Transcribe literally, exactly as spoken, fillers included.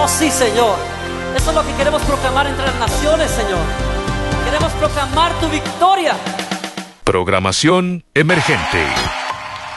Oh sí, Señor. Eso es lo que queremos proclamar entre las naciones, Señor. Queremos proclamar tu victoria. Programación emergente.